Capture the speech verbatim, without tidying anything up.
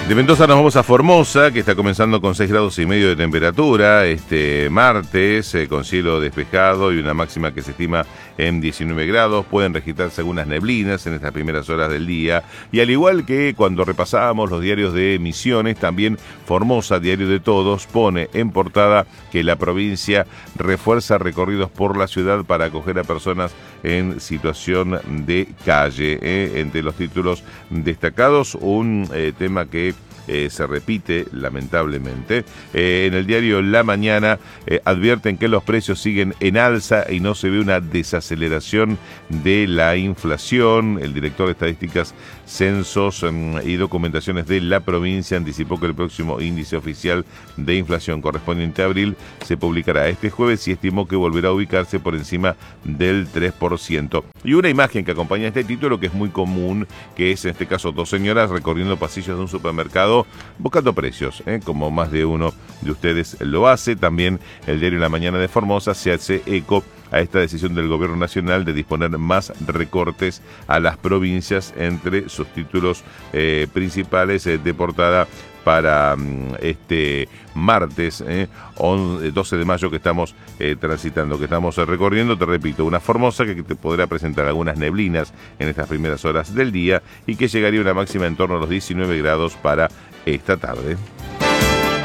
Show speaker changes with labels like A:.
A: De Mendoza nos vamos a Formosa, que está comenzando con seis grados y medio de temperatura este martes, eh, con cielo despejado y una máxima que se estima en diecinueve grados. Pueden registrarse algunas neblinas en estas primeras horas del día. Y al igual que cuando repasábamos los diarios de Misiones, también Formosa, Diario de Todos, pone en portada que la provincia refuerza recorridos por la ciudad para acoger a personas en situación de calle. Eh. Entre los títulos destacados, un eh, tema que Eh, se repite lamentablemente. Eh, en el diario La Mañana eh, advierten que los precios siguen en alza y no se ve una desaceleración de la inflación. El director de Estadísticas, Censos um, y Documentaciones de la provincia anticipó que el próximo índice oficial de inflación correspondiente a abril se publicará este jueves y estimó que volverá a ubicarse por encima del tres por ciento. Y una imagen que acompaña este título, que es muy común, que es en este caso dos señoras recorriendo pasillos de un supermercado buscando precios, ¿eh? Como más de uno de ustedes lo hace. También el diario La Mañana de Formosa se hace eco a esta decisión del gobierno nacional de disponer más recortes a las provincias. Entre sus títulos eh, principales eh, de portada para um, este martes, eh, doce de mayo, que estamos eh, transitando, que estamos eh, recorriendo. Te repito, una Formosa que te podrá presentar algunas neblinas en estas primeras horas del día y que llegaría a una máxima en torno a los diecinueve grados para esta tarde.